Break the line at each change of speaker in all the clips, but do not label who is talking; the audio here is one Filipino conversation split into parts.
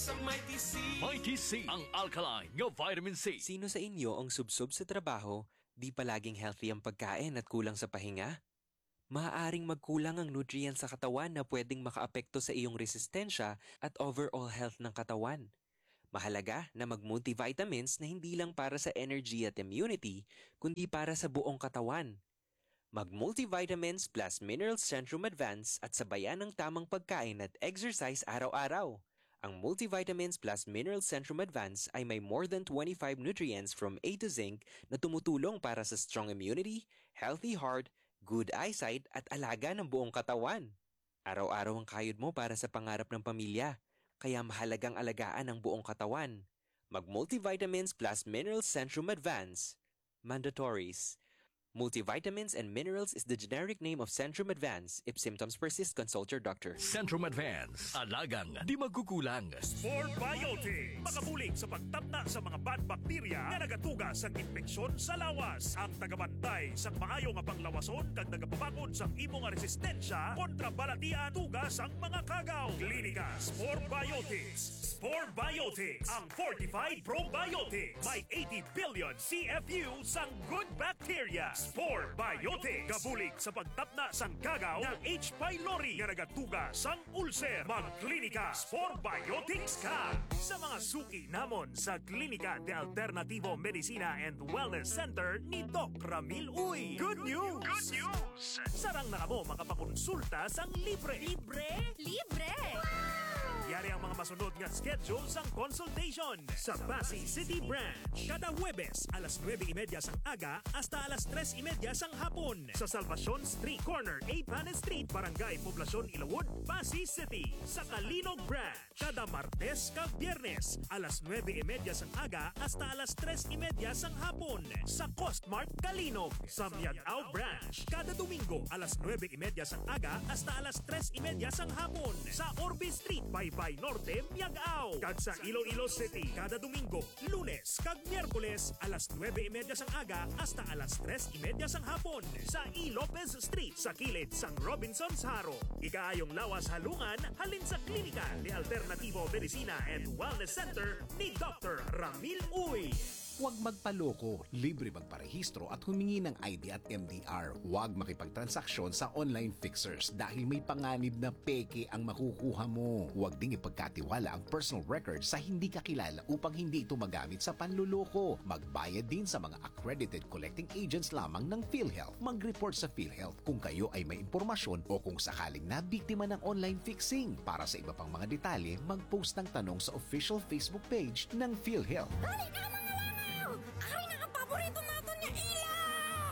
ang Mighty C.
Mighty C, ang alkaline ng vitamin C.
Sino sa inyo ang subsob sa trabaho, di palaging healthy ang pagkain at kulang sa pahinga? Maaaring magkulang ang nutrients sa katawan na pwedeng makaapekto sa iyong resistensya at overall health ng katawan. Mahalaga na mag-multivitamins na hindi lang para sa energy at immunity, kundi para sa buong katawan. Mag-multivitamins plus Minerals Centrum Advance at sabayan ng tamang pagkain at exercise araw-araw. Ang Multivitamins plus Minerals Centrum Advance ay may more than 25 nutrients from A to Zinc na tumutulong para sa strong immunity, healthy heart, good eyesight at alaga ng buong katawan. Araw-araw ang kayod mo para sa pangarap ng pamilya, kaya mahalagang alagaan ang buong katawan. Mag-Multivitamins plus Minerals Centrum Advance. Mandatories. Multivitamins and Minerals is the generic name of Centrum Advance. If symptoms persist, consult your doctor.
Centrum Advance, alagang di magkukulang.
Spore Biotic, makabulig sa pagtapna sa mga bad bakterya na nagatuga sa infeksyon sa lawas. Ang tagabantay sa maayo nga panglawason kag nagapabakod sa imong resistensya kontra balatian tugas ang mga kagaw. Klinika Spore Biotics. Spore Biotics, ang fortified probiotics. May 80 billion CFU sang good bacteria. Spore Biotics, kabulig sa pagtapna sang kagaw ng H. pylori nga nagatuga sang ulcer. Magklinika Spore Biotics ka! Sa mga suki namon sa Klinika de Alternativo Medicina and Wellness Center ni Doc Ramil Uy. Good news! Good news! Sarang na kamo makapakonsulta sang libre.
Libre? Libre! Wow!
Yari ang mga masunod nga schedule sang consultation sa Pasay City Branch. Kada Huwebes, alas 9:30 sang aga hasta alas 3:30 sang hapon. Sa Salvacion Street Corner, A. Panes Street, Barangay Poblacion, Ilawod, Pasay City. Sa Kalinog Branch, kada Martes kag Biyernes, alas 9:30 sang aga hasta alas 3:30 sang hapon. Sa Costmart, Kalinog. Sa Miagao Branch, kada Domingo, alas 9:30 sang aga hasta alas 3:30 sang hapon. Sa Orbe Street, Baybay Norte, Miagao. Kag sa Iloilo City, kada Domingo, Lunes kag Miyerkules, alas 9:30 sang aga hasta alas 3:30 sang hapon. Sa E. Lopez Street, sa kilid sang Robinson's Haro. Ikaayong lawas halungan, halin sa Klinika ni Alternativo Medicina and Wellness Center ni Dr. Ramil Uy.
Huwag magpaloko, libre magparehistro at humingi ng ID at MDR. Huwag makipagtransaksyon sa online fixers dahil may panganib na peke ang makukuha mo. Huwag ding ipagkatiwala ang personal records sa hindi kakilala upang hindi ito magamit sa panluloko. Magbayad din sa mga accredited collecting agents lamang ng PhilHealth. Mag-report sa PhilHealth kung kayo ay may impormasyon o kung sakaling nabiktima ng online fixing. Para sa iba pang mga detalye, mag-post ng tanong sa official Facebook page ng PhilHealth.
Dali ka mga langaw! Ay, nakapaborito nato niya ilaw!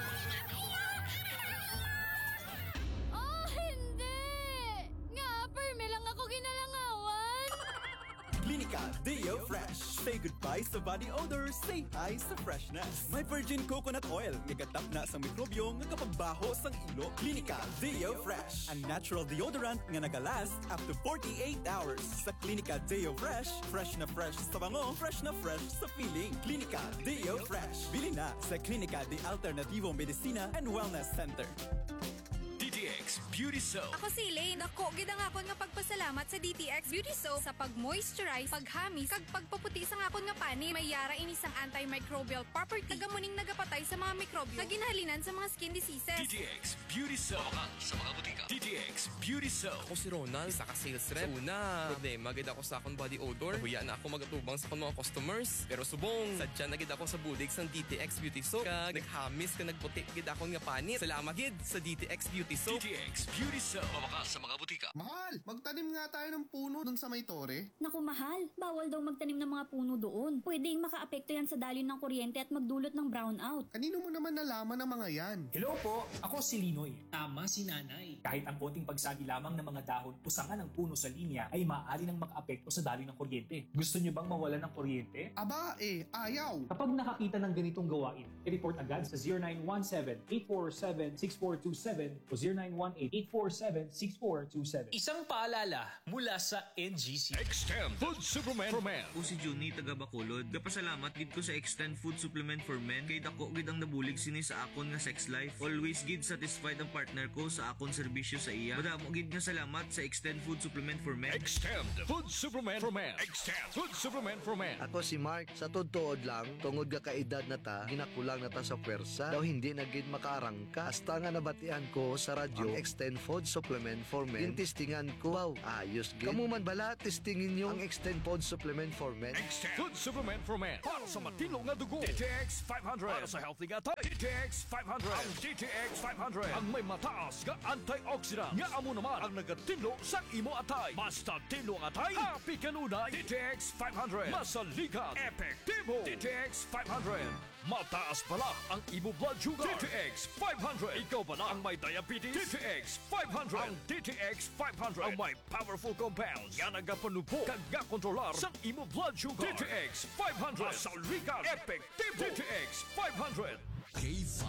Oh, hindi! Nga, perme lang ako ginalangawan!
Klinika Deo Fresh. Say goodbye sa body odor, say hi sa freshness. May virgin coconut oil, nagatap na sa mikrobyo nga kapagbaho sang ilo. Klinika Deo Fresh. Ang natural deodorant nga nagalast up to 48 hours. Sa Klinika Deo Fresh, fresh sa bango, fresh sa feeling. Klinika Deo Fresh. Bili na sa Klinika de Alternativo Medicina and Wellness Center.
DTX Beauty Soap.
Ako si Elaine. Ako, gidang akon nga pagpasalamat sa DTX Beauty Soap sa pag-moisturize, paghamis, kag pagpaputi sa akon nga pani. May yara inisang antimicrobial property. Nagamuning nagapatay sa mga mikrobyo na ginhalinan sa mga skin diseases.
DTX Beauty Soap. Sa mga butika. DTX Beauty Soap.
Ako si Ronald, isa ka sales rep. Una, problema gid ako sa akong body odor. Huya na ako magatubang sa akong mga customers. Pero subong, sadya na gid ako sa budig sang DTX Beauty Soap. Kag naghamis ka nagputi gid akong nga pani. Salamat gid sa DTX Beauty Soap.
DTX Beauty Soap. Mawakas sa mga butika.
Mahal, magtanim nga tayo ng puno dun sa may tore.
Naku mahal, bawal daw magtanim ng mga puno doon. Pwedeng makaapekto yan sa daloy ng kuryente at magdulot ng brownout.
Kanino mo naman nalaman ang mga yan?
Hello po, ako si Linoy. Tama si Nanay. Kahit ang konting pagsagi lamang ng mga dahon o sanga ng puno sa linya ay maaari nang makaapekto sa daloy ng kuryente. Gusto niyo bang mawalan ng kuryente?
Aba ayaw.
Kapag nakakita ng ganitong gawain, i-report agad sa 0917-847-6427 o 0918-847-6427. Isang paalala mula sa NGC.
Extend Food Supplement for Men.
O si Juni taga Bacolod. Gapasalamat gid ko sa Extend Food Supplement for Men kay dako gid ang nabulig sini sa akon nga sex life. Always gid satisfied ang partner ko sa akon serbisyo sa iya. Madamo gid nga salamat sa Extend Food Supplement for Men.
Extend Food Supplement for Men. Extend Food Supplement for Men.
Ako si Mark, sa todtood lang, tungod ga kaedad na ta, ginakulang na ta sa pwersa, daw hindi na gid makaarangka. Hasta nga nabatian ko sa radyo, ang Extend Food Supplement for Men. Yung testingan ko, wow, ayos gid. Kamu man bala, testingin nyo ang Extend Food Supplement for Men.
Extend Food Supplement for Men. Para sa matino nga dugo. DTX 500. Para sa healthy nga tayo. DTX 500. Ang DTX 500. Ang may mataas nga antioxidant. Nga amo naman ang nagatino sa imo atay. Basta tino ang atay, happy kanunay. DTX 500. Masaligan. Epektibo. DTX 500. Mataas pala ang imo blood sugar. DTX 500. Ikaw pala ang may diabetes. DTX 500. Ang DTX 500 ang may powerful compounds nga nagapanupo kag kontrolar sa imo blood sugar. DTX 500. Masaligan. Epektibo. DTX 500.
K5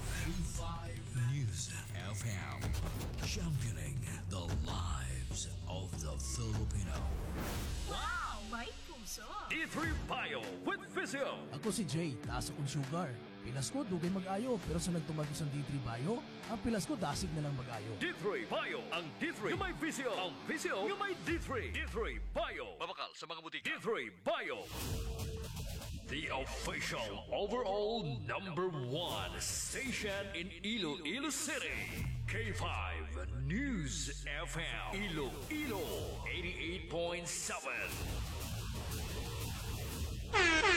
News FM, championing the lives of the Filipino.
Wow! May puso!
D3 Bio with Physio.
Ako si Jay, taas akong sugar. Pilas ko, dugay mag-ayo. Pero sa nagtumagos ang D3 Bio, ang pilas ko dasig na lang mag-ayo.
D3 Bio. Ang D3 yung may Physio. Ang Physio yung may D3. D3 Bio. Babakal sa mga butika. D3 Bio. The official overall number 1 station in Iloilo City. K5 News FM. Iloilo 88.7.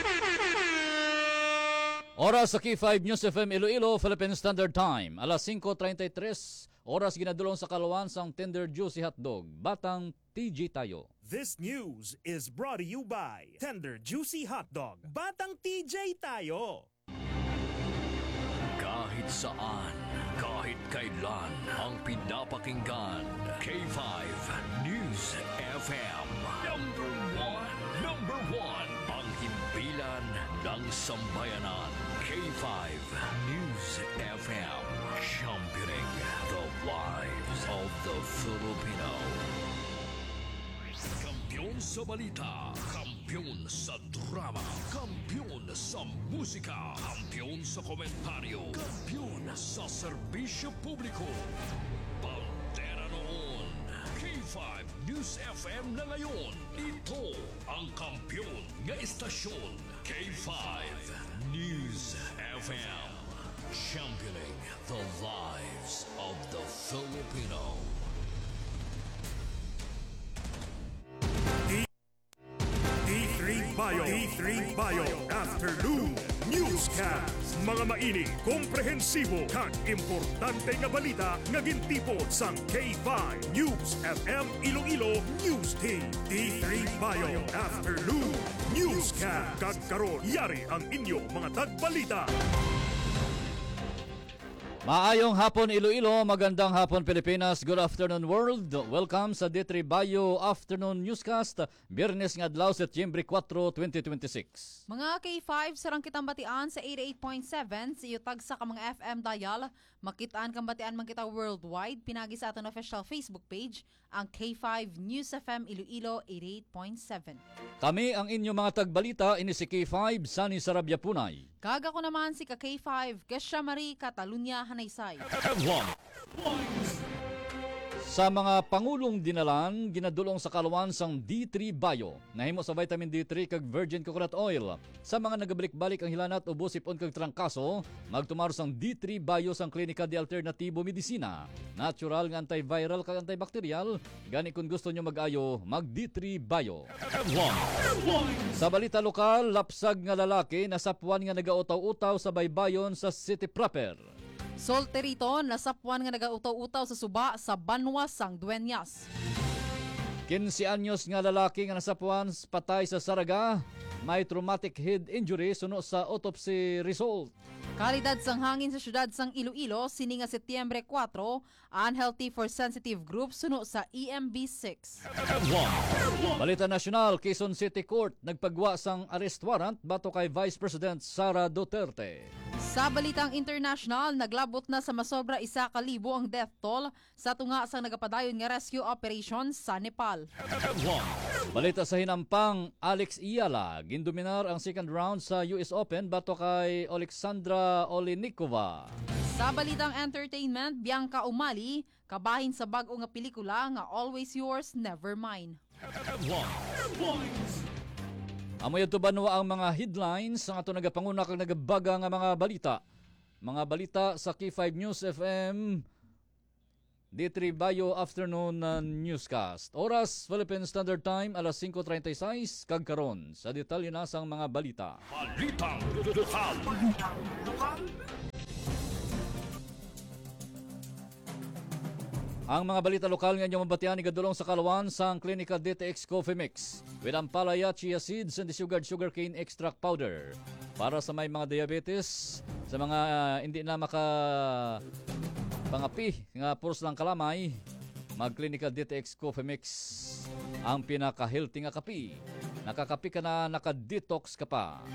Oras sa K5 News FM Iloilo, Philippine Standard Time. Alas 5:33, oras ginadulong sa Kalawan sang Tender Juicy Hotdog. Batang TJ tayo.
This news is brought to you by Tender Juicy Hotdog. Batang TJ tayo.
Kahit saan, kahit kailan, ang pinapakinggan. K5 News FM. Number one. Ang himpilan ng sambayanan. K5 News FM. Championing the lives of the Filipino. Kampiyon sa balita, kampiyon sa drama, kampiyon sa musika, kampiyon sa komentaryo, kampiyon sa serbisyo publiko. Pantera noon, K5 News FM na ngayon. Ito ang kampiyon nga istasyon, K5 News FM. Championing the lives of the Filipino.
D3 Bio Afternoon Newscast. Mga mainit, komprehensibo kag importante nga balita nga gintipon sang K5 News FM Iloilo News Team. D3 Bio Afternoon Newscast. Kag karon yari ang inyo mga tagbalita.
Maayong hapon Iloilo, magandang hapon Pilipinas, good afternoon world. Welcome sa D3 Bio Afternoon Newscast, Biyernes nga adlaw Setyembre 4, 2026.
Mga K5, sarang kitang batian sa 88.7 sa iyotag sa kamang FM dial. Makitaan kang batian man kita worldwide, pinagi sa aton official Facebook page, ang K5 News FM Iloilo 88.7.
Kami ang inyong mga tagbalita, ini si K5, Sunny Sarabia Punay.
Kaga ko naman si K5, Kesha Marie Catalunya Hanaysay.
Sa mga pangulong dinalan, ginadulong sa Kalawan sang D3 Bio. Nahimo sa vitamin D3 kag virgin coconut oil. Sa mga nagabalik-balik ang hilanat o busipon kag trangkaso, magtumar sang D3 Bio sang Klinika de Alternatibo Medicina. Natural nga antiviral kag antibacterial. Gani kung gusto nyo mag-ayo, mag D3 Bio. Sa balita lokal, lapsag nga lalaki nasapuan nga nagautaw-utaw sa baybayon sa city proper.
Solterito, nasapuan nga nagautaw-utaw sa suba sa Banwas sang Dueñas.
15 anyos nga lalaki nga nasapuan patay sa Saraga, may traumatic head injury suno sa autopsy result.
Kalidad sang hangin sa syudad sang Iloilo, sini nga Setyembre 4, unhealthy for sensitive group suno sa EMB6.
Balita nasyonal, Quezon City Court nagpagwa sang arrest warrant bato kay Vice President Sara Duterte.
Sa balitang international, naglabot na sa masobra 1,000 ang death toll sa tunga sa nagapadayon nga rescue operation sa Nepal.
Balita sa hinampang, Alex Iyala gindominar ang second round sa US Open bato kay Alexandra Olenikova.
Sa balitang entertainment, Bianca Umali kabahin sa bag-o nga pelikula nga Always Yours, Never Mine.
Amoy ito banwa ang mga headlines ang ato nagapanguna kag nagabaga nga mga balita. Mga balita sa K5 News FM D3 Bayo Afternoon Newscast. Oras Philippine Standard Time alas 5:36 kag karon sa detalye na sang mga balita.
Balitang lokal.
Ang mga balita lokal nga inyong mabatian igadulong sa kalawan sang Clinica DTX Coffee Mix with ampalaya, chia seeds and sugarcane extract powder. Para sa may mga diabetes, sa mga hindi na pangapi nga puros lang kalamay, mag-Clinica DTX Coffee Mix ang pinaka-healthy nga kapi. Nakakapi ka na, naka-detox ka pa.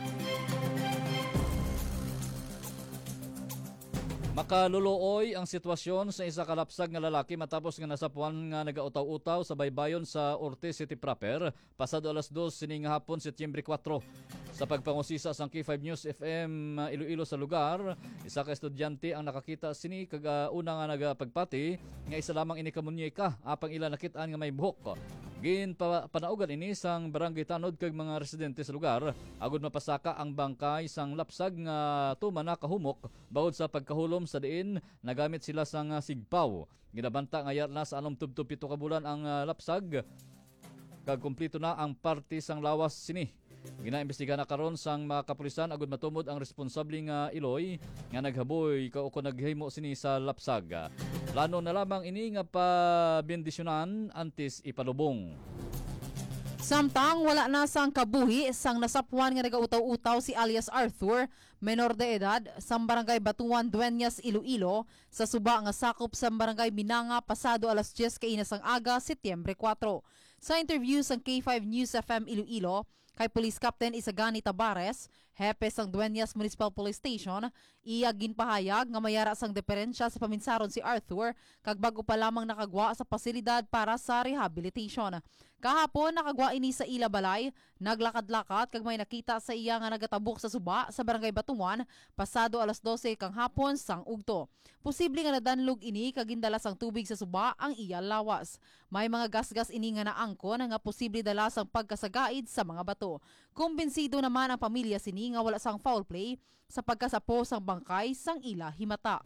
Makaluluoy ang sitwasyon sa isa kalapsag nga lalaki matapos nga nasapuan nga nagautaw-utaw sa baybayon sa Ortiz City proper pasado alas 2 sining hapon Setyembre 4. Sa pagpangusisa sang K5 News FM Iloilo sa lugar, isa ka estudyante ang nakakita sini kag una nga nagapagpati nga isa lamang ini kamunyeka apang ila nakit-an nga may buhok. Gin panaugan ini sang barangay tanod kag mga residente sa lugar agud mapasaka ang bangkay sang lapsag nga tuman na kahumok bawod sa pagkahulom sa diin nagamit sila sang sigpaw. Ginabanta nga yar na sa anom tubtub 7 ka bulan ang lapsag kag kumpleto na ang parte sang lawas sini. Ginaimbestiga na karon sang mga kapulisan agud matumod ang responsable nga Iloy nga naghaboy kauko naghimo sini sa lapsag. Plano na lamang ini nga pabendisyonan antes ipalubong.
Samtang wala na sang kabuhi sang nasapuan nga nagautaw-utaw si alias Arthur, menor de edad, sa barangay Batuan, Dueñas, Iloilo, sa suba nga sakop sa barangay Minanga pasado alas 10 kainas ang aga, Setyembre 4. Sa interview sa K5 News FM Iloilo, kay Police Captain Isagani Tabares, hepe sang Dueñas Municipal Police Station, iya ginpahayag nga mayara sang diferensya sa paminsaron si Arthur kag bago pa lamang nakagwa sa pasilidad para sa rehabilitation. Kahapon nakagwa ini sa ila balay, naglakad-lakad kag may nakita sa iya nga nagatabok sa suba sa barangay Batuan pasado alas 12 kang hapon sang ugto. Posible nga nadanlog ini kag gindala sang tubig sa suba ang iya lawas. May mga gasgas ini nga naangkon nga posible dala sang pagkasagaid sa mga bato. Kumbinsido naman ang pamilya sini nga wala sang foul play sa pagkasapo sang bangkay sang ila himata.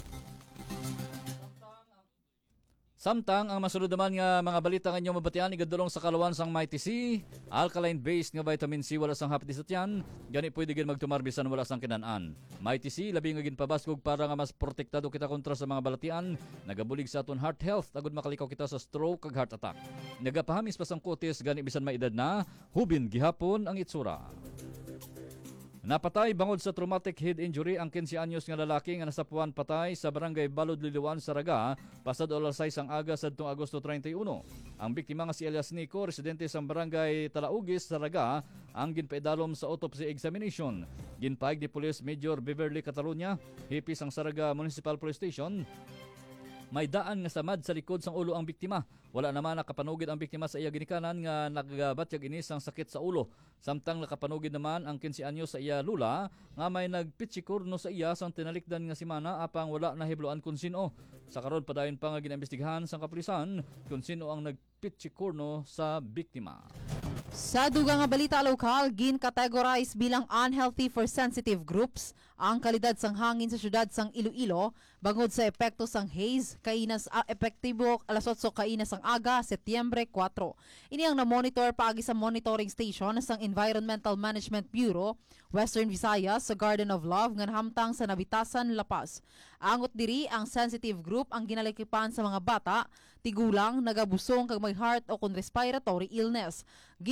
Samtang ang masunod naman nga mga balita nga inyong mabatian igadulong sa kalawan sang Mighty C, alkaline-based nga vitamin C wala sang hapit sa tiyan, gani pwede gin magtumarbisan wala sang kinaan. Mighty C labi nga ginpabasgog para nga mas protektado kita kontra sa mga balatian, nagabulig sa aton heart health agud makalikaw kita sa stroke kag heart attack. Nagapahamis pa sang kutis gani bisan maedad na, hubin gihapon ang itsura. Napatay bangod sa traumatic head injury ang 15 anyos nga lalaki nga nasapuan patay sa barangay Balod Liliwan, Saraga pasado alas 6 ang aga sadtong Agosto 31. Ang biktima nga si Elias Nico, residente sa barangay Talaugis, Saraga, ang ginpaidalom sa autopsy examination. Ginpaig ni Police Major Beverly Catalunya, hipis ang Saraga Municipal Police Station. May daan nga samad sa likod sang ulo ang biktima. Wala naman nakapanugid ang biktima sa iya ginikanan nga nagabatyag inis ang sakit sa ulo. Samtang nakapanugid naman ang 15 anyo sa iya lula nga may nagpitsikurno sa iya sang tinalikdan nga simana apang wala nahibloan kung sino. Sa karon padayon pa nga ginaimbestigahan sang kapulisan kung sino ang nagpitsikurno sa biktima.
Sa dugang nga balita lokal, gin-categorize bilang unhealthy for sensitive groups ang kalidad sang hangin sa syudad sang Iloilo bangod sa epekto sang haze kainas epektibo alas 8 kainas ang aga, Setyembre 4. Ini ang na-monitor paagi sa monitoring station sang Environmental Management Bureau, Western Visayas sa Garden of Love ngan hamtang sa Nabitasan, La Paz. Angot diri ang sensitive group ang ginalikipan sa mga bata, tigulang, nagabusong kag may heart o respiratory illness.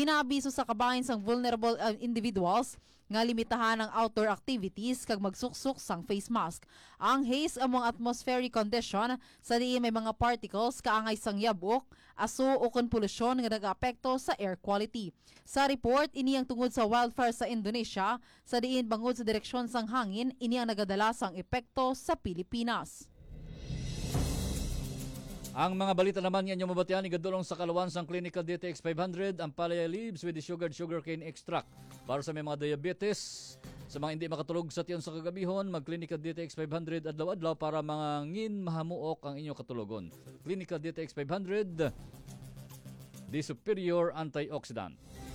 Ginaabiso sa kabahin sang vulnerable individuals nga limitahan ang outdoor activities kag magsuksok sang face mask. Ang haze among atmospheric condition sa diin may mga particles kaangay sang yabok, aso o kon polusyon nga nag-apekto sa air quality. Sa report, ini ang tungod sa wildfire sa Indonesia, sa diin bangod sa direksyon sang hangin, ini ang nagadala sang epekto sa Pilipinas.
Ang mga balita naman nga inyong mabatian, igadulong sa kalawan sang Clinical DTX 500, ang palaya leaves with the sugarcane extract. Para sa may mga diabetes, sa mga hindi makatulog sa tiyon sa kagabihon, mag Clinical DTX 500 adlaw-adlaw para mga ngin mahamuok ang inyong katulugon. Clinical DTX 500, the superior antioxidant.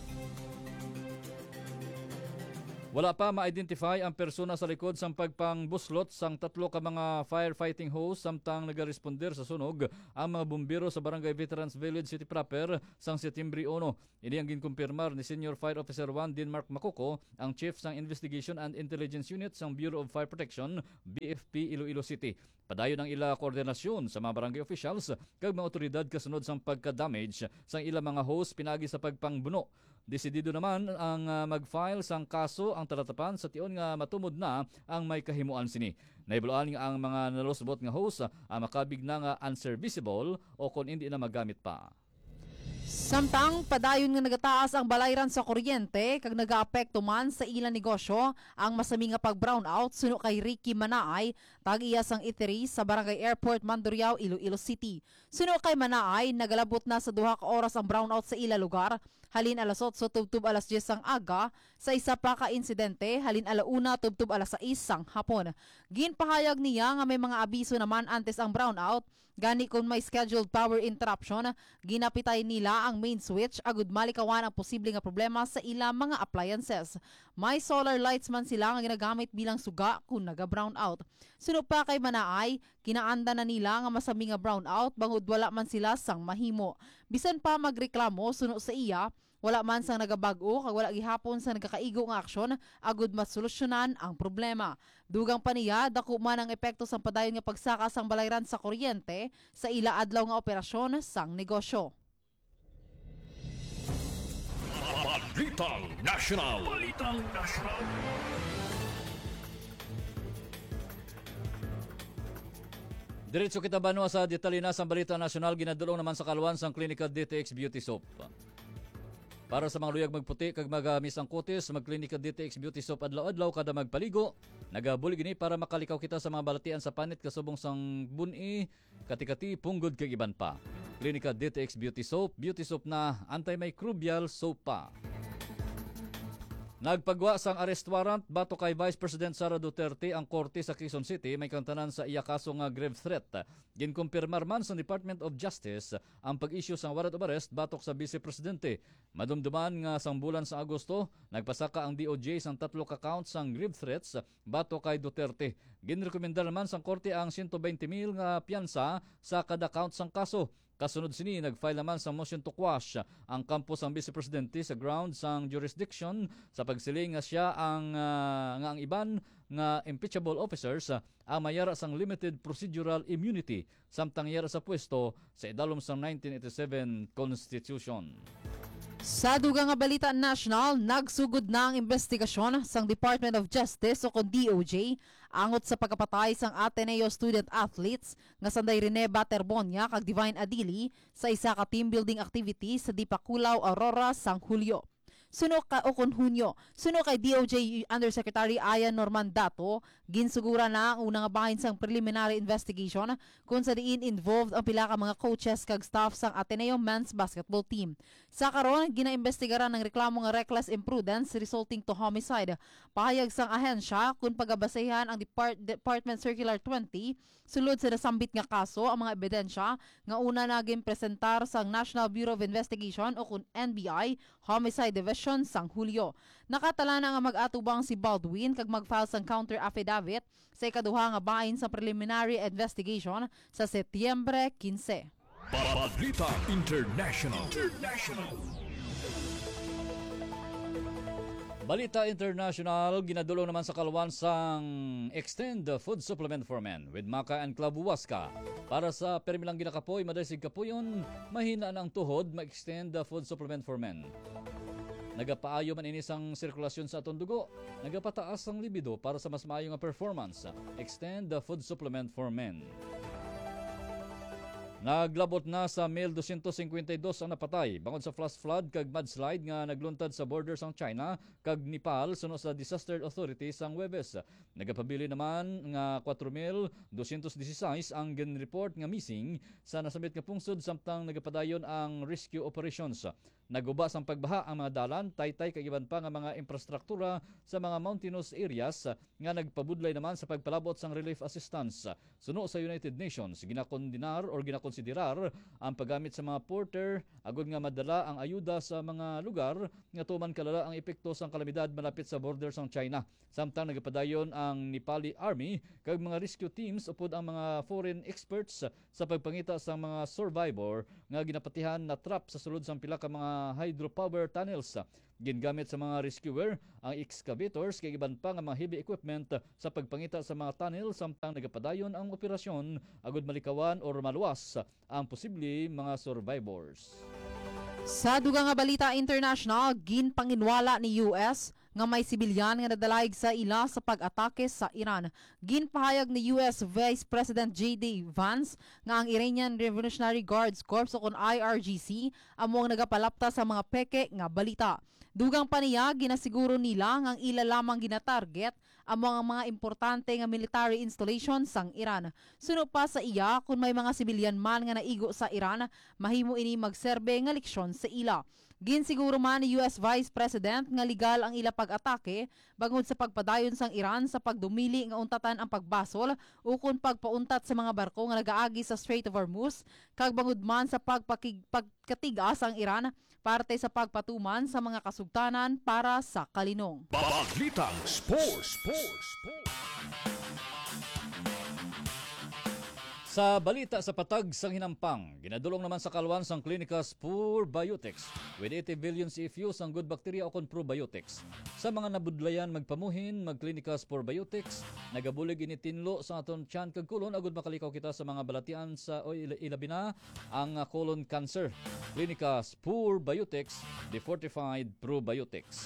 Wala pa ma-identify ang persona sa likod sang pagpangbuslot sang 3 ka mga firefighting hose samtang nagaresponder sa sunog ang mga bumbero sa Barangay Veterans Village City Proper sang Setyembre 1. Ini ang ginkumpirmar ni Senior Fire Officer 1 Denmark Makuko, ang Chief sang Investigation and Intelligence Unit sang Bureau of Fire Protection, BFP Iloilo City. Padayon ang ila koordinasyon sa mga barangay officials kag mga otoridad kasunod sang pagka-damage sang ila mga hose pinagi sa pagpangbuno. Desidido naman ang mag-file sang kaso ang talatapan sa tion nga matumod na ang may kahimuan sini. Naibuloan nga ang mga nalusbot nga hose ang makabig na nga unserviceable o kung hindi na magamit pa.
Samtang padayon nga nagataas ang balayran sa kuryente kag nagaapekto man sa ilang negosyo ang masami nga pag-brownout suno kay Ricky Manaay tag-iya sang eatery sa Barangay Airport Mandurriao, Iloilo City. Suno kay Manaay nagalabot na sa 2 ka oras ang brownout sa ila lugar. Halin alas 8 tubtub alas 10 sang aga, sa isa pa ka insidente halin alauna tubtub alas 6 sang hapon. Ginpahayag niya nga may mga abiso naman antes ang brownout, gani kung may scheduled power interruption, ginapitay nila ang main switch agud malikawan ang posible nga problema sa ilang mga appliances. May solar lights man sila nga ginagamit bilang suga kung naga-brownout. Suno pa kay Manaay, kinaanda na nila nga masami nga brownout bangod wala man sila sang mahimo. Bisan pa magreklamo suno sa iya, wala man sang nagabag-o kag wala gihapon sa nagakaigo nga aksyon agud masolusyonan ang problema. Dugang pa niya dako man ang epekto sang padayon nga pagsaka sang balayran sa kuryente sa ila adlaw nga operasyon sang negosyo.
Balitang National.
Diretso kita banwa sa detalye na sa Balita Nasyonal, ginadulong naman sa kaluwan sang Clinical DTX Beauty Soap. Para sa mga luyag magputi kag magamis ang kutis, mag Clinical DTX Beauty Soap adlaw-adlaw kada magpaligo. Nagabuli gini para makalikaw kita sa mga balatian sa panit kasubong sang buni, katikati, punggod kag iban pa. Clinical DTX Beauty Soap na antimicrobial soap pa. Nagpagwa sang arrest warrant bato kay Vice President Sara Duterte ang korte sa Quezon City may kantanan sa iya kaso nga grave threat. Ginkumpirmar man sa Department of Justice ang pag-issue sang warrant of arrest batok sa Vice Presidente. Madumduman nga sang bulan sa Agosto, nagpasaka ang DOJ sang 3 ka counts sang grave threats bato kay Duterte. Ginrekomendar man sang korte ang 120,000 nga piyansa sa kada count sang kaso. Kasunod sini, nag-file naman sa motion to quash ang kampo sang Vice Presidente sa ground sang jurisdiction sa pagsiling nga siya ang iban nga impeachable officers ang mayara sang limited procedural immunity samtang yara sa pwesto sa idalom sang 1987 Constitution.
Sa dugang nga balita national, nagsugod na ang investigasyon sang Department of Justice o kung DOJ angot sa pagkapatay sang Ateneo student athletes nga sanday Rene Baterbonia kag Divine Adili sa isa ka team building activity sa Dipakulaw, Aurora sang Hulyo. Suno kay DOJ Undersecretary Ayan Norman Dato, ginsugura na ang unang bahin sang preliminary investigation kung sa diin involved ang pila ka mga coaches kag staff sang Ateneo men's basketball team. Sa karon, ginaimbestigaran ng reklamo nga reckless imprudence resulting to homicide. Pahayag sang ahensya kung pagabasehan ang Department Circular 20 sulod sa nasambit nga kaso ang mga ebidensya nga una naging presentar sang National Bureau of Investigation o kung NBI Homicide Division sang Hulyo. Nakatala na nga mag-atubang si Baldwin kag mag-file sang counter affidavit sa ikaduha nga bahin sa preliminary investigation sa Setyembre 15.
Balita International.
Balita International, ginadulong naman sa kaluwan sang Extend Food Supplement for Men with Maca and Club Huasca. Para sa permilang ginakapoy, madasig kapuyon, mahina na ang tuhod, ma-extend Food Supplement for Men. nagapaayo man inisang sirkulasyon sa atong dugo, nagapataas ang libido para sa mas maayo nga performance. Extend the food supplement for men. Naglabot na sa 1,252 ang napatay bangod sa flash flood kag mudslide nga nagluntad sa border sang China kag Nepal suno sa disaster authority sang Huwebes. Nagapabili naman nga 4,216 ang ginreport nga missing sa nasamit nga pungsod samtang nagapadayon ang rescue operations. Naguba sang pagbaha ang mga dalan, taytay kag iban pa nga mga infrastruktura sa mga mountainous areas nga nagpabudlay naman sa pagpalabot sang relief assistance. Suno sa United Nations, ginakonsiderar ang paggamit sa mga porter agud nga madala ang ayuda sa mga lugar nga tuman kalala ang epekto sang kalamidad malapit sa border sang China. Samtang nagapadayon ang Nepali Army kag mga rescue teams upod ang mga foreign experts sa pagpangita sa mga survivor nga ginapatihan na trap sa sulod sang pila ka mga hydropower tunnels. Gingamit sa mga rescuer ang excavators kay iban pa nga mga heavy equipment sa pagpangita sa mga tunnel samtang nagapadayon ang operasyon agud malikawan or maluwas ang posible mga survivors.
Sa dugang nga balita international, ginpanginwala ni US nga may sibilyan nga nadalayg sa ila sa pag-atake sa Iran. Ginpahayag ni US Vice President J.D. Vance nga ang Iranian Revolutionary Guards Corps o kon IRGC among nagapalapta sa mga peke nga balita. Dugang pa niya, ginasiguro nila nga ang ila lamang ginatarget among ang mga importante nga military installations sang Iran. Suno pa sa iya, kung may mga sibilyan man nga naigo sa Iran, mahimo ini magserbe nga leksyon sa ila. Ginsiguro man ni US Vice President nga legal ang ila pag-atake bangod sa pagpadayon sang Iran sa pagdumili nga untatan ang pagbasol ukon pagpauntat sa mga barko nga nagaagi sa Strait of Hormuz kag bangod man sa pagkatigas ang Iran parte sa pagpatuman sa mga kasugtanan para sa kalinong.
Balitang Sports.
Sa balita sa patag sang hinampang, ginadulong naman sa kalwan sang Clinicas Probiotics with 80 billion CFUs ang good bacteria o kon probiotics. Sa mga nabudlayan magpamuhin, mag-Clinicas Probiotics, nagabulig ini tinlo sa aton tiyan kag kulon agud makalikaw kita sa mga balatian sa ilabi na ang colon cancer. Clinicas Probiotics, the fortified probiotics.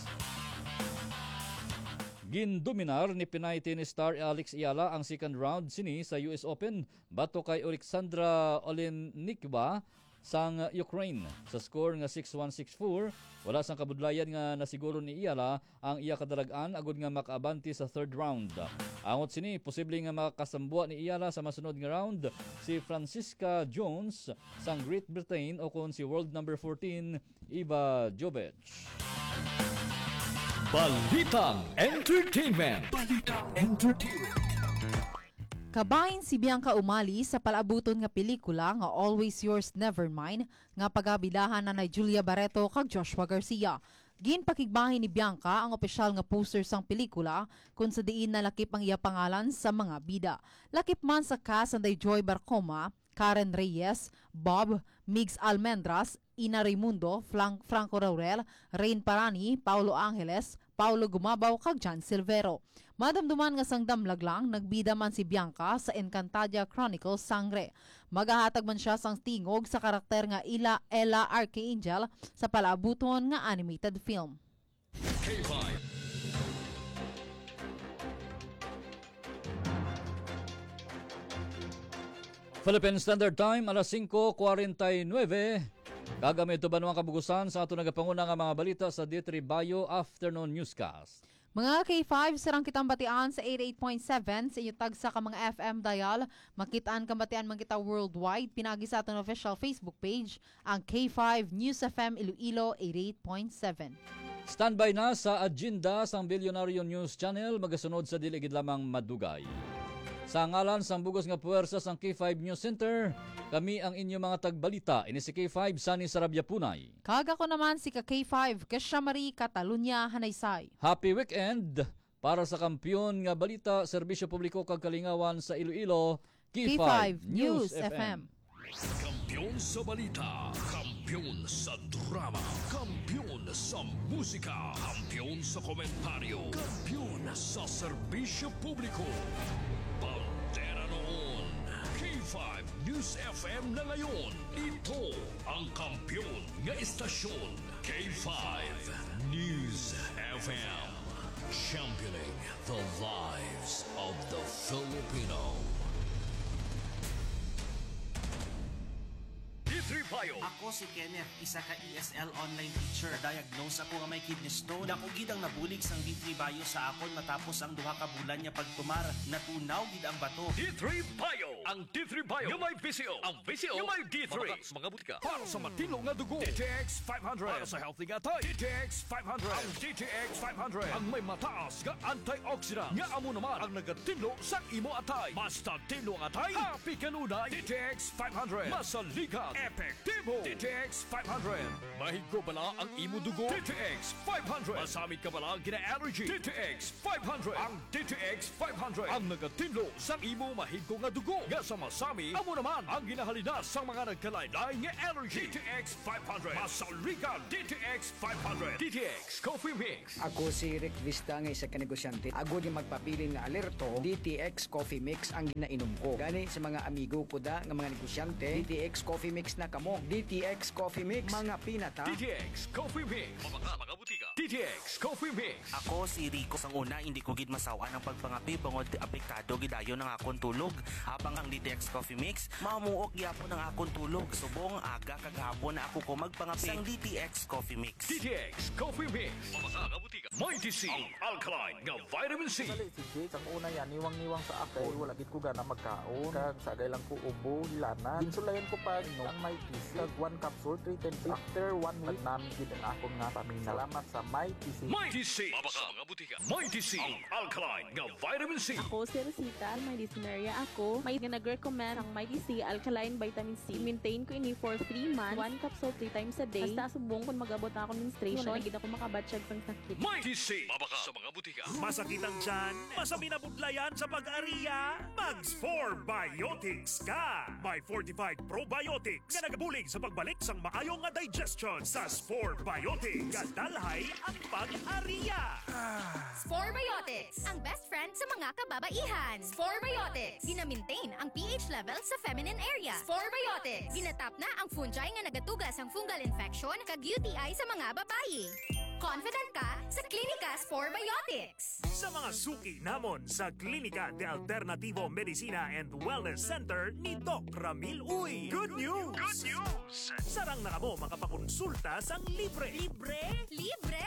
Gindominar ni Pinay tennis star Alex Ayala ang second round sini sa US Open bato kay Alexandra Olenikova sang Ukraine sa score nga 6-1, 6-4. Wala sang kabudlayan nga nasiguro ni Ayala ang iya kadalagan agud nga makaabanti sa third round. Angot sini posible nga makasambua ni Ayala sa masunod nga round si Francisca Jones sang Great Britain o kon si world number 14 Iva Jovic.
Balitang Entertainment.
Kabahin si Bianca Umali sa palabuton nga pelikula nga Always Yours Never Mine nga pagabidahan na ni Julia Barreto kag Joshua Garcia. Ginpakigbahin ni Bianca ang opisyal nga poster sang pelikula kung sa diin na lakip ang iya pangalan sa mga bida. Lakip man sa cast anday Joy Barcoma, Karen Reyes, Bob, Migs Almendras, Ina Raimundo, Franco Raurel, Rain Parani, Paulo Angeles, Paulo Gumabaw kag John Silvero. Madamduman nga sang damlag lang, nagbida man si Bianca sa Encantadia Chronicles Sangre. Magahatag man siya sang tingog sa karakter nga Ella Archangel sa palaabuton nga animated film.
K5
Philippine Standard Time, alas 5:49. Gagamit ito ba naman kabugusan sa ato nagapanguna nga mga balita sa D3 Bayo Afternoon Newscast.
Mga K5, sarang kitang batian sa 88.7 sa inyo tagsa ka mga FM dial. Makitaan kang batian man kita worldwide. Pinagi sa ating official Facebook page, ang K5 News FM Iloilo 88.7.
Standby na sa agenda sang Billionario News Channel, magasunod sa diligid lamang madugay. Sa ngalan sang bugos nga puwersa sang K5 News Center, kami ang inyo mga tagbalita. Ini si K5 Sunny Sarabia Punay.
Kaga ko naman si K5 Kesha Marie Catalunya Hanaysay.
Happy weekend para sa kampiyon nga balita, serbisyo publiko kag kalingawan sa Iloilo,
K5 News FM.
Kampiyon sa balita, kampiyon sa drama, kampiyon sa musika, kampiyon sa komentaryo, kampiyon sa serbisyo publiko. Bandera noon, K5 News FM na ngayon. Ito ang kampiyon nga istasyon, K5 News.
FM, championing the lives of the Filipino.
D3 Bio.
Ako si Kenneth, isa ka ESL online teacher. Diagnose ako nga may kidney stone. Dako gid ang nabulig sang D3 Bio sa akon matapos ang duha ka bulan niya pagtumar. Natunaw gid ang bato.
D3 Bio. Ang D3 Bio yung may VCO. Ang VCO yung may D3. Mga butika. Para sa matino nga dugo. DTX 500. Para sa healthy nga tayo. DTX 500. Ang DTX 500. Ang may mataas nga antioxidant. Nga amo naman ang nagatinlo sa imo atay. Basta tinlo ang atay. Happy kanunay. DTX 500. Masalikat. Epektibo. DTX 500. Mahigko bala ang imo dugo. DTX 500. Masamit ka bala ang gina-allergy. DTX 500. Ang DTX 500. Ang nagatinlo sa imo mahigko nga dugo. Nga sa masami, amo naman ang ginahalina sa mga nagkalaylay nga allergy. DTX 500. Masalikat. DTX 500. DTX Coffee Mix.
Ako si Rick Vista nga isa ka negosyante. Ako di magpapili nga alerto, DTX Coffee Mix ang ginainom ko. Gani sa mga amigo ko da nga mga negosyante, DTX Coffee Mix na kamo. DTX Coffee Mix, mga pinata.
DTX Coffee Mix. Mga butika. DTX Coffee Mix.
Ako si Rico. Sang una, hindi ko gid masawaan ang pagpangapi bangod apektado gidayo ng akon tulog. Habang ang DTX Coffee Mix, mamuok gyapon ang akon tulog. Subong aga kaghapon na ako ko magpangapi sang DTX Coffee Mix.
DTX Coffee Mix. Mga butika. Mighty C. Ang alkaline nga vitamin C.
Dali si Jake, ang una yan, niwang-niwang sa ako. Wala gid ko gana magkaon. Kag sagay lang ko ubo, lana. Ginsulayan ko pa ang Mighty C. Kag 1 capsule, 3 times. After 1 week, namin gid ang akong nga paminaw. Salamat sa Mighty C.
Mighty C. Mga butika. Mighty C. Ang alkaline nga vitamin C.
Ako si Rosita, may dyspnea ako. May nag-recommend ang Mighty C Alkaline Vitamin C. Maintain ko ini for 3 months. 1 capsule 3 times a day. Basta subong kung mag-abot na ako menstruation, wala gid ako makabatsyag sang sakit.
Mighty C. Mabaka sa mga butika.
Masakit ang tiyan, masami na budlayan sa pag-ariya, Mags 4 Biotics ka! May fortified probiotics na nagabulig sa pagbalik sang maayong nga digestion sa Spore Biotics. Kadalhay ang pag-ariya.
Spore Biotics, ang best friend sa mga kababaihan. Spore Biotics, gina-maintain ang pH level sa feminine area. Spore Biotics, ginatap na ang fungi nga nagatugas ang fungal infection kag UTI sa mga babayi. Confident ka sa Klinika Spore Biotics.
Sa mga suki namon sa Klinika de Alternativo Medicina and Wellness Center ni Doc Ramil Uy. Good news! Good news! Sarang na kamo makapakonsulta sang libre. Libre?
Libre!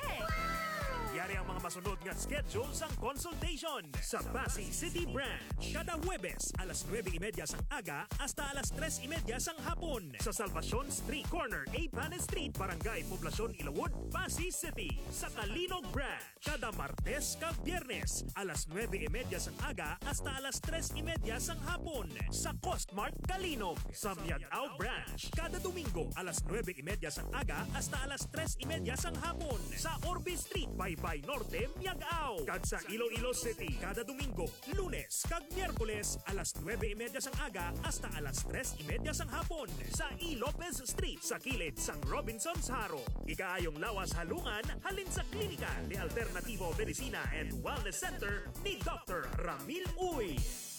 Yari ang mga masunod nga schedule sang consultation sa Pasay City Branch. Kada Huwebes, alas 9:30 sang aga hasta alas 3:30 sang hapon sa Salvacion Street Corner, Pan Street, Barangay Poblacion, Ilawod, Pasay City. Sa Kalinog Branch, kada Martes kag Biyernes, alas 9:30 sang aga hasta alas 3:30 sang hapon sa Costmart Kalinog. Sa Miagao Branch, kada Domingo, alas 9:30 sang aga hasta alas 3:30 sang hapon sa Orbe Street, Baybay Norte, Miagao. Kag sa Iloilo City, kada Domingo, Lunes kag Miyerkules, alas 9:30 sang aga hasta alas 3:30 sang hapon sa E. Lopez Street sa kilid sang Robinson's Haro. Ikaayong lawas halungan halin sa Klinika de Alternativo Medicina and Wellness Center ni Dr. Ramil Uy.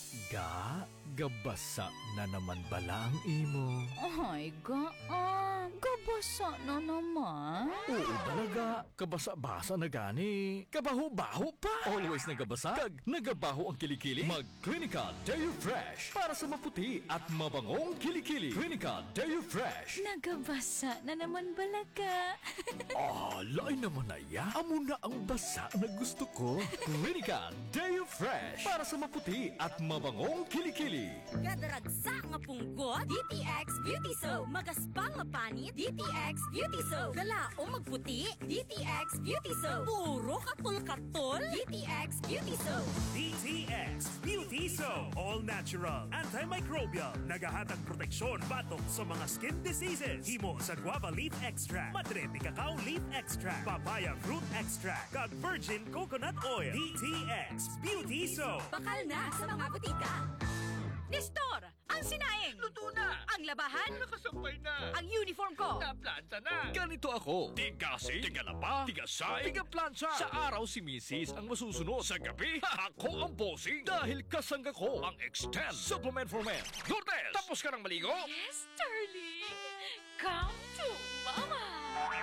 Gabasa na naman bala ang imo.
Ay, gabasa na naman.
Oo talaga, kabasa-basa na gani. Kabaho-baho pa. Always nagabasa, kag nagabaho ang kilikili. Mag-Klinika Deo Fresh para sa maputi at mabangong kilikili. Klinika Deo Fresh.
Nagabasa na naman balaga.
Lain naman na ya. Amo na ang basa na gusto ko. Klinika Deo Fresh para sa maputi at mabangong kilikili.
Gadaragsa nga punggot, DTX Beauty Soap. Magaspang nga panit, DTX Beauty Soap. Galaong magputi, DTX Beauty Soap. Puro katol-katol, DTX Beauty Soap.
DTX Beauty Soap. All natural, antimicrobial. Nagahatag proteksyon batok sa mga skin diseases. Himo sa guava leaf extract, madre de cacao leaf extract, papaya fruit extract, kag virgin coconut oil. DTX Beauty Soap.
Bakal na sa mga butika. Nestor, ang sinaing.
Luto na.
Ang labahan.
Nakasampay na.
Ang uniform ko.
Naplanta na. Ganito ako. Tigasi, tigalaba, tigasay, tigaplantsa. Sa araw si Mrs. ang masusunod. Sa gabi, ako ang bossing. Dahil kasangga ko ang Extend Supplement for Men. Lourdes, tapos ka ng maligo?
Yes, darling. Come to mama.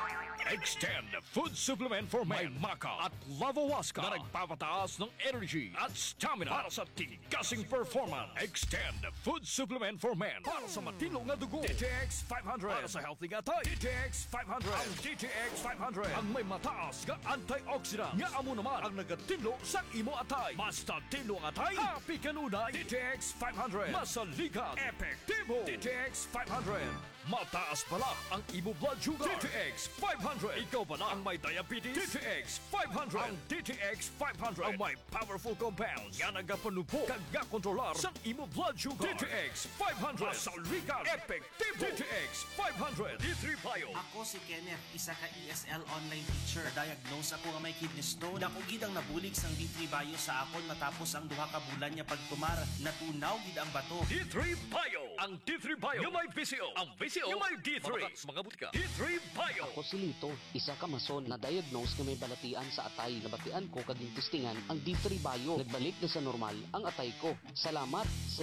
Extend Food Supplement for Men. May Maca at Lavawaska na nagpapataas ng energy at stamina para sa tigasing performance. Extend Food Supplement for Men para sa matilong na dugo. DTX 500 para sa healthy gatay. DTX 500. Ang DTX 500 ang may mataas nga antioxidant. Nga amo naman ang nagatinlo sa imo atay. Basta tinlo ang atay, happy kanunay. DTX 500. Masalikat. Epektibo. DTX 500. Mataas pala ang imo blood sugar. DTX 500. Ikaw pala ang may diabetes. DTX 500. Ang DTX 500 ang may powerful compounds nga nagapanupo kag kontrolar sa imo blood sugar. DTX 500. Masalikat. Epektibo. DTX 500. D3 Bio.
Ako si Kenneth, isa ka ESL online teacher. Diagnose ako nga may kidney stone. Dako gid ang nabulig sang D3 Bio sa akon matapos ang duha ka bulan niya pagtumar. Natunaw gid ang bato.
D3 Bio. Ang D3 Bio yung may PCO. Ang PCO yung may D3. Mga butika. D3 Bio.
Ako si Lito, isa ka mason na diagnose nga may balatian sa atay. Nabatian ko kaging testingan ang D3 Bio. Nagbalik na sa normal ang atay ko. Salamat sa